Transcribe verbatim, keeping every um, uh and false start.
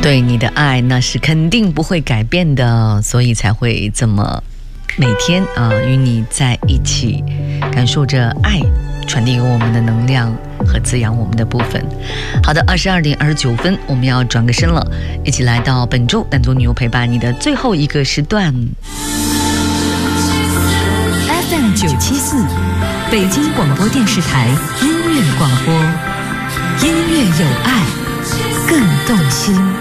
对你的爱那是肯定不会改变的，所以才会这么每天啊与你在一起，感受着爱传递给我们的能量和滋养我们的部分。好的，二十二点二十九分，我们要转个身了，一起来到本周男左女右陪伴你的最后一个时段。 F M 九七四，北京广播电视台音乐广播，音乐有爱，更动心。